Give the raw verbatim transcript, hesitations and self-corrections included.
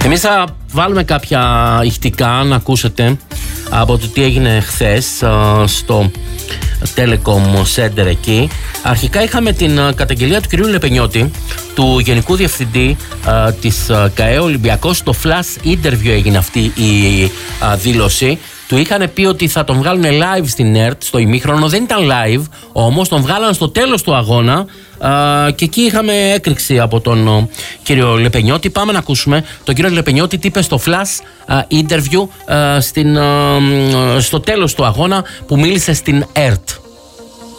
Εμείς θα βάλουμε κάποια ηχτικά να ακούσετε από το τι έγινε χθες στο Telecom Center εκεί. Αρχικά είχαμε την καταγγελία του κυρίου Λεπενιώτη, του Γενικού Διευθυντή α, της ΚΑΕ Ολυμπιακός. Στο flash interview έγινε αυτή η α, δήλωση. Του είχαν πει ότι θα τον βγάλουν live στην ΕΡΤ στο ημίχρονο. Δεν ήταν live, όμως τον βγάλαν στο τέλος του αγώνα α, και εκεί είχαμε έκρηξη από τον ο, κύριο Λεπενιώτη. Πάμε να ακούσουμε τον κύριο Λεπενιώτη τι είπε στο flash α, interview α, στην, α, στο τέλος του αγώνα που μίλησε στην ΕΡΤ.